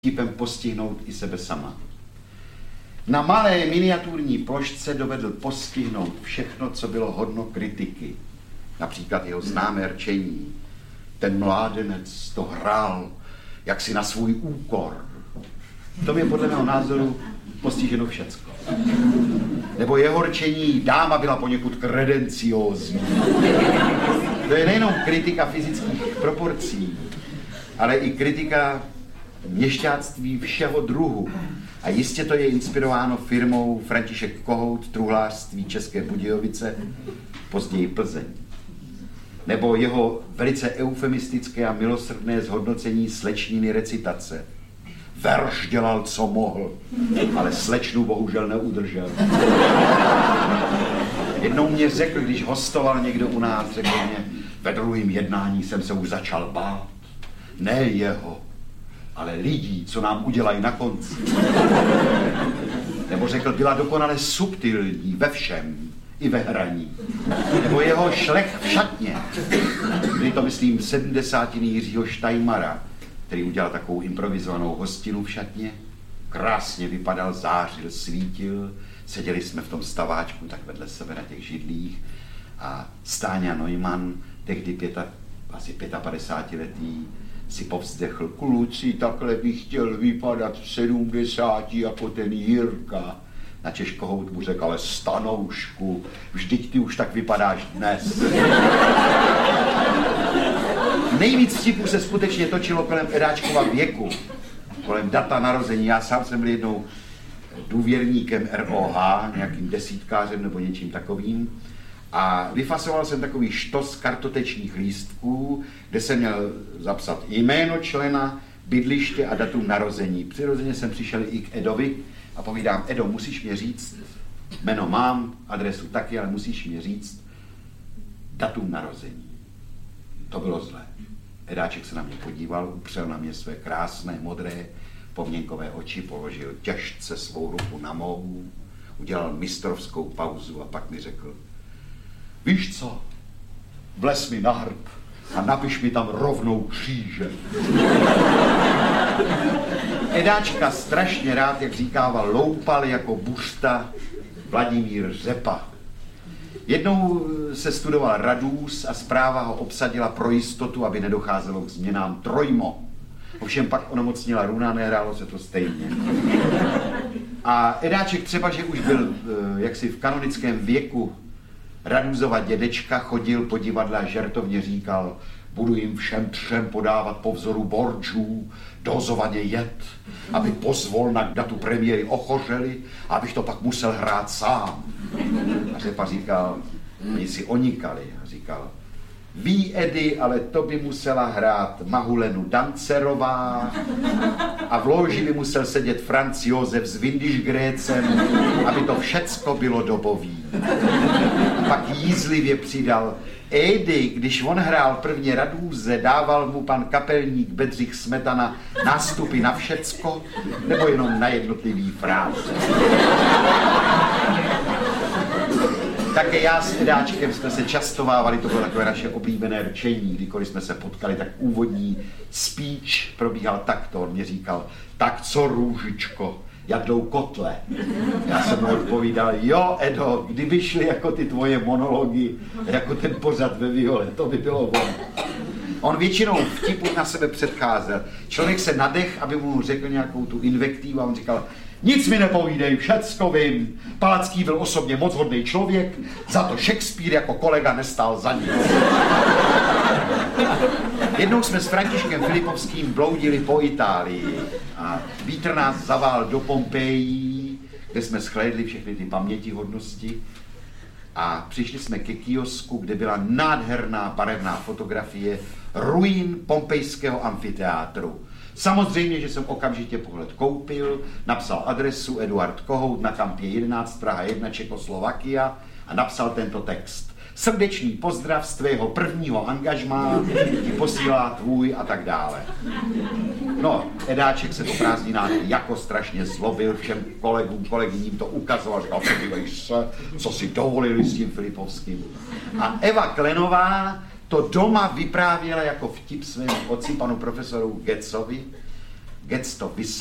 vtipem postihnout i sebe sama. Na malé miniaturní plošce dovedl postihnout všechno, co bylo hodno kritiky. Například jeho známé rčení. Ten mládenec to hrál jaksi na svůj úkor. To je podle mého názoru postiženo všecko. Nebo jeho rčení, dáma byla poněkud kredenciózní. To je nejenom kritika fyzických proporcí, ale i kritika měšťáctví všeho druhu. A jistě to je inspirováno firmou František Kohout, truhlářství České Budějovice, později Plzeň. Nebo jeho velice eufemistické a milosrdné zhodnocení slečniny recitace. Verš dělal, co mohl, ale slečnu bohužel neudržel. Jednou mě řekl, když hostoval někdo u nás, řekl mě, ve druhém jednání jsem se už začal bát. Ne jeho, ale lidí, co nám udělají na konci. Nebo řekl, byla dokonale subtilní ve všem, i ve hraní. Nebo jeho šlech v šatně. Byli to, myslím, 70. Jiřího Štajmara, který udělal takovou improvizovanou hostinu v šatně. Krásně vypadal, zářil, svítil. Seděli jsme v tom staváčku tak vedle sebe na těch židlích. A Stáňa Neumann, tehdy asi 55letý, si povzdechl, kluci, takhle bych chtěl vypadat v 70 jako ten Jirka. Načež Kohout mu řekl, ale Stanoušku, vždyť ty už tak vypadáš dnes. Nejvíc vtipů se skutečně točilo kolem Edáčkova věku, kolem data narození. Já sám jsem byl jednou důvěrníkem ROH, nějakým desítkářem nebo něčím takovým. A vyfasoval jsem takový štos kartotečních lístků, kde jsem měl zapsat jméno člena, bydliště a datum narození. Přirozeně jsem přišel i k Edovi a povídám, Edo, musíš mě říct, jméno mám, adresu taky, ale musíš mě říct datum narození. To bylo zlé. Edáček se na mě podíval, upřel na mě své krásné, modré, povněnkové oči, položil těžce svou ruku na mou, udělal mistrovskou pauzu a pak mi řekl, víš co, vlez mi na hrb a napiš mi tam rovnou kříže. Edáčka strašně rád, jak říkával, loupal jako buřta Vladimír Řepa. Jednou se studoval Radůz a zpráva ho obsadila pro jistotu, aby nedocházelo k změnám trojmo. Ovšem pak onemocnila runa, nehrálo se to stejně. A Edáček třeba, že už byl jaksi v kanonickém věku, Radůzova dědečka chodil po divadle a žertovně říkal, budu jim všem třem podávat po vzoru Borčů dozovaně jet, aby pozvolna k datu premiéry ochořeli, abych to pak musel hrát sám. A Řepa říkal, oni si onikali a říkal, ví Edy, ale to by musela hrát Mahulenu Dancerová a v loži by musel sedět Franz Josef s Windischgrätzem, aby to všecko bylo dobový. A pak jízlivě přidal, Edy, když on hrál prvně Radůze, dával mu pan kapelník Bedřich Smetana nástupy na všecko, nebo jenom na jednotlivý fráze. Také já s Edáčkem jsme se častovávali, to bylo takové naše oblíbené rčení, kdykoliv jsme se potkali, tak úvodní speech probíhal takto. On mě říkal, tak co růžičko, jak jdou kotle? Já jsem mu odpovídal, jo Edo, kdyby šly jako ty tvoje monology, jako ten pořad ve Viole, to by bylo ono. On většinou vtipu na sebe předcházel. Člověk se nadech, aby mu řekl nějakou tu invektivu a on říkal, nic mi nepovídej, všecko vím. Palacký byl osobně moc hodný člověk, za to Shakespeare jako kolega nestál za nic. Jednou jsme s Františkem Filipovským bloudili po Itálii a vítr nás zavál do Pompejí, kde jsme shlédli všechny ty pamětihodnosti a přišli jsme ke kiosku, kde byla nádherná barevná fotografie ruin pompejského amfiteátru. Samozřejmě, že jsem okamžitě pohled koupil, napsal adresu Eduard Kohout na Kampě 11, Praha 1, Čekoslovakia a napsal tento text. Srdečný pozdrav z tvého prvního angažmá, ti posílá tvůj a tak dále. No, Edáček se po prázdninách jako strašně zlobil, všem kolegům, kolegyním to ukazoval, říkal, podívej se, co si dovolili s tím Filipovským. A Eva Klenová to doma vyprávěla jako vtip svému otci, panu profesoru Getzovi, Getz to